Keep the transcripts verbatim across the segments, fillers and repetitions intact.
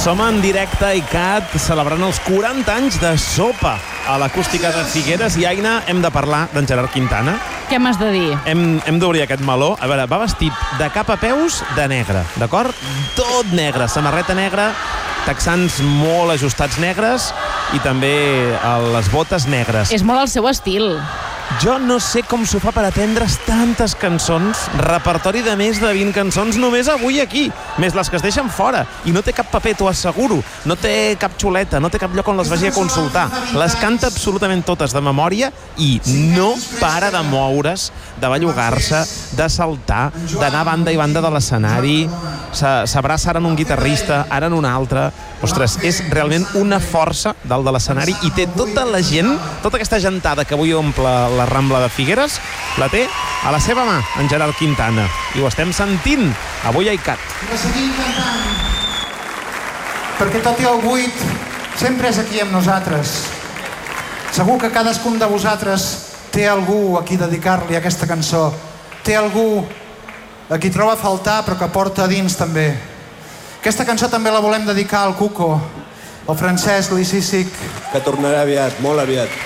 Som en directe a ICAT celebrant els quaranta anys de Sopa a l'Acústica de Figueres. I, Aina, hem de parlar d'en Gerard Quintana. Què m'has de dir? Hem, hem d'obrir aquest meló. A veure, va vestit de cap a peus de negre, d'acord? Tot negre, samarreta negra, texans molt ajustats negres i també les botes negres. És molt el seu estil. Jo no sé com s'ho fa per atendre's tantes cançons, repertori de més de vint cançons només avui aquí, més les que es deixen fora. I no té cap paper, t'ho asseguro. No té cap xuleta, no té cap lloc on les vagi a consultar. Les canta absolutament totes de memòria i no para de moure's, de bellugar-se, de saltar, d'anar a banda i banda de l'escenari. S'abraça ara en un guitarrista, ara en un altre. Ostres, és realment una força dalt de l'escenari i té tota la gent, tota aquesta gentada que avui omple la Rambla de Figueres, la té a la seva mà, en Gerard Quintana. I ho estem sentint avui a ICAT. I seguim cantant, perquè tot i el buit sempre és aquí amb nosaltres. Segur que cadascun de vosaltres té algú a qui dedicar-li aquesta cançó. Té algú a qui troba a faltar però que porta a dins també. Aquesta cançó també la volem dedicar al Cuco, al Francesc Licíssic, que tornarà aviat, molt aviat.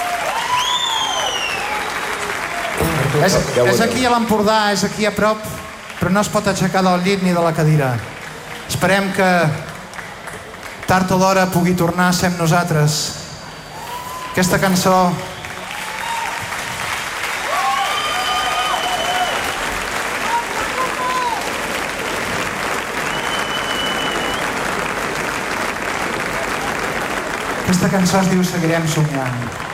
És, és aquí a l'Empordà, és aquí a prop, però no es pot aixecar del llit ni de la cadira. Esperem que tard o d'hora pugui tornar a ser amb nosaltres. Aquesta cançó Aquesta cançó es diu Seguirem somiant.